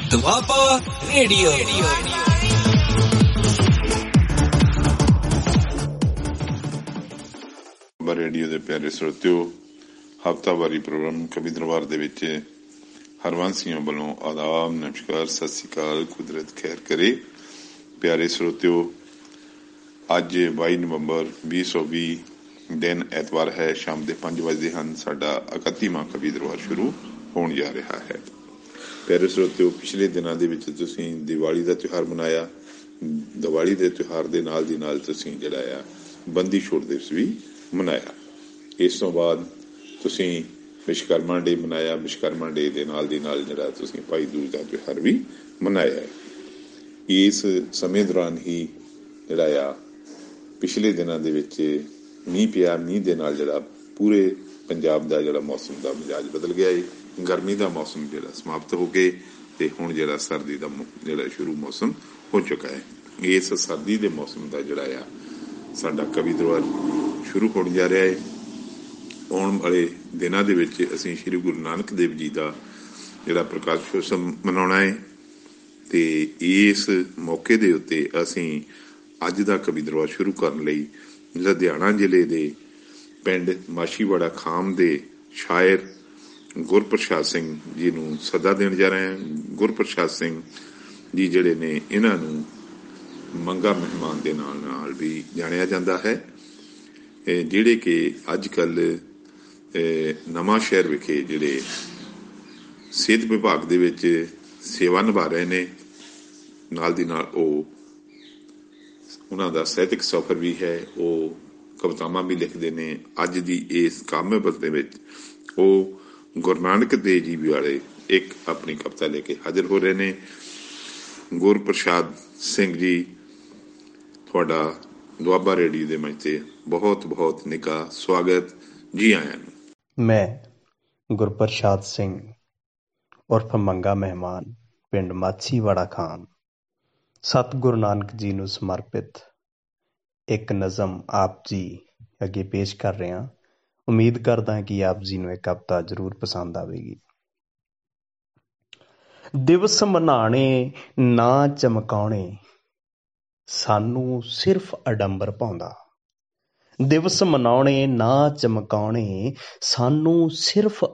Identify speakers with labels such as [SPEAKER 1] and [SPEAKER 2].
[SPEAKER 1] Doaba radio.
[SPEAKER 2] Radio ਦੇ ਪਿਆਰੇ ਸਰੋਤਿਓ, ਹਫ਼ਤਾਵਾਰੀ ਪ੍ਰੋਗਰਾਮ ਕਵੀ ਦਰਬਾਰ ਦੇ ਵਿੱਚ ਹਰਵੰਸੀਆਂ ਵੱਲੋਂ ਆਦਾਬ, ਨਮਸਕਾਰ, ਸਤਿ ਸ਼੍ਰੀ ਅਕਾਲ, ਕੁਦਰਤ ਖੈਰ ਕਰੇ। ਪਿਆਰੇ ਸਰੋਤਿਓ, ਅੱਜ 22 ਨਵੰਬਰ 2020 ਦਿਨ ਐਤਵਾਰ ਹੈ। ਸ਼ਾਮ ਦੇ 5 ਵਜੇ ਹਨ। ਸਾਡਾ 31ਵਾਂ ਕਵੀ ਦਰਬਾਰ ਸ਼ੁਰੂ ਹੋਣ ਜਾ ਰਿਹਾ ਹੈ। ਪਿਆਰੇ ਸਰੋਤਿਓ, ਪਿਛਲੇ ਦਿਨਾਂ ਦੇ ਵਿੱਚ ਤੁਸੀਂ ਦੀਵਾਲੀ ਦਾ ਤਿਉਹਾਰ ਮਨਾਇਆ। ਦੀਵਾਲੀ ਦੇ ਤਿਉਹਾਰ ਦੇ ਨਾਲ ਦੀ ਨਾਲ ਤੁਸੀਂ ਜਿਹੜਾ ਆ ਬੰਦੀ ਛੋੜ ਦਿਵਸ ਵੀ ਮਨਾਇਆ। ਇਸ ਤੋਂ ਬਾਅਦ ਤੁਸੀਂ ਵਿਸ਼ਵਕਰਮਾ ਡੇ ਮਨਾਇਆ। ਵਿਸ਼ਵਕਰਮਾ ਡੇ ਦੇ ਨਾਲ ਦੀ ਨਾਲ ਜਿਹੜਾ ਤੁਸੀਂ ਭਾਈ ਦੂਜ ਦਾ ਤਿਉਹਾਰ ਵੀ ਮਨਾਇਆ। ਇਸ ਸਮੇਂ ਦੌਰਾਨ ਹੀ ਜਿਹੜਾ ਆ ਪਿਛਲੇ ਦਿਨਾਂ ਦੇ ਵਿੱਚ ਮੀਂਹ ਪਿਆ। ਮੀਂਹ ਦੇ ਨਾਲ ਜਿਹੜਾ ਪੂਰੇ ਪੰਜਾਬ ਦਾ ਜਿਹੜਾ ਮੌਸਮ ਦਾ ਮਿਜਾਜ ਬਦਲ ਗਿਆ ਹੈ। ਗਰਮੀ ਦਾ ਮੌਸਮ ਜਿਹੜਾ ਸਮਾਪਤ ਹੋ ਕੇ ਤੇ ਹੁਣ ਜਿਹੜਾ ਸਰਦੀ ਦਾ ਜਿਹੜਾ ਸ਼ੁਰੂ ਮੌਸਮ ਹੋ ਚੁੱਕਾ ਹੈ। ਇਸ ਸਰਦੀ ਦੇ ਮੌਸਮ ਦਾ ਜਿਹੜਾ ਆ ਸਾਡਾ ਕਵੀ ਦਰਬਾਰ ਸ਼ੁਰੂ ਹੋਣ ਜਾ ਰਿਹਾ ਹੈ। ਆਉਣ ਵਾਲੇ ਦਿਨਾਂ ਦੇ ਵਿੱਚ ਅਸੀਂ ਸ਼੍ਰੀ ਗੁਰੂ ਨਾਨਕ ਦੇਵ ਜੀ ਦਾ ਜਿਹੜਾ ਪ੍ਰਕਾਸ਼ ਉਤਸਵ ਮਨਾਉਣਾ ਹੈ ਤੇ ਇਸ ਮੌਕੇ ਦੇ ਉੱਤੇ ਅਸੀਂ ਅੱਜ ਦਾ ਕਵੀ ਦਰਬਾਰ ਸ਼ੁਰੂ ਕਰਨ ਲਈ ਲੁਧਿਆਣਾ ਜ਼ਿਲ੍ਹੇ ਦੇ ਪਿੰਡ ਮਾਛੀਵਾੜਾ ਖਾਮ ਦੇ ਸ਼ਾਇਰ ਗੁਰਪ੍ਰਸਾਦ ਸਿੰਘ ਜੀ ਨੂੰ ਸੱਦਾ ਦੇਣ ਜਾ ਰਹੇ ਹਾਂ। ਗੁਰਪ੍ਰਸਾਦ ਸਿੰਘ ਜੀ ਜਿਹੜੇ ਨੇ, ਇਹਨਾਂ ਨੂੰ ਮੰਗਾ ਮਹਿਮਾਨ ਦੇ ਨਾਲ ਨਾਲ ਵੀ ਜਾਣਿਆ ਜਾਂਦਾ ਹੈ, ਜਿਹੜੇ ਕਿ ਅੱਜ ਕੱਲ੍ਹ ਨਵਾਂ ਸ਼ਹਿਰ ਵਿਖੇ ਜਿਹੜੇ ਸਿਹਤ ਵਿਭਾਗ ਦੇ ਵਿੱਚ ਸੇਵਾ ਨਿਭਾ ਰਹੇ ਨੇ। ਨਾਲ ਦੀ ਨਾਲ ਉਹਨਾਂ ਦਾ ਸਾਹਿਤਕ ਸਫ਼ਰ ਵੀ ਹੈ। ਉਹ ਕਵਿਤਾਵਾਂ ਵੀ ਲਿਖਦੇ ਨੇ। ਅੱਜ ਦੀ ਇਸ ਕਾਮਯਾਬੀ ਦੇ ਵਿੱਚ ਉਹ ਗੁਰੂ ਨਾਨਕ ਦੇਵ ਜੀ ਵਾਲੇ ਇੱਕ ਆਪਣੀ ਕਵਿਤਾ ਲੈ ਕੇ ਹਾਜ਼ਰ ਹੋ ਰਹੇ ਨੇ। ਗੁਰਪ੍ਰਸਾਦ ਸਿੰਘ ਜੀ, ਤੁਹਾਡਾ ਦੁਆਬਾ ਰੇਡੀਓ ਦੇ ਮੰਚ ਤੇ ਬਹੁਤ ਬਹੁਤ ਨਿੱਘਾ ਸਵਾਗਤ। ਜੀ ਆਇਆਂ ਨੂੰ।
[SPEAKER 3] ਮੈਂ ਗੁਰਪ੍ਰਸਾਦ ਸਿੰਘ ਉਰਫ ਮੰਗਾ ਮਹਿਮਾਨ, ਪਿੰਡ ਮਾਛੀਵਾੜਾ ਖਾਮ, ਸਤਿਗੁਰੂ ਨਾਨਕ ਜੀ ਨੂੰ ਸਮਰਪਿਤ ਇੱਕ ਨਜ਼ਮ ਆਪ ਜੀ ਅੱਗੇ ਪੇਸ਼ ਕਰ ਰਿਹਾ। ਉਮੀਦ ਕਰਦਾ ਕਿ ਆਪ ਜੀ ਨੂੰ ਇਹ ਕਵਿਤਾ ਜ਼ਰੂਰ ਪਸੰਦ ਆਵੇਗੀ। ਦਿਵਸ ਮਨਾਣੇ ਨਾ ਚਮਕਾਉਣੇ, ਸਾਨੂੰ ਸਿਰਫ ਅਡੰਬਰ ਪਾਉਂਦਾ। ਦਿਵਸ ਮਨਾਉਣੇ ਨਾ ਚਮਕਾਉਣੇ, ਸਾਨੂੰ ਸਿਰਫ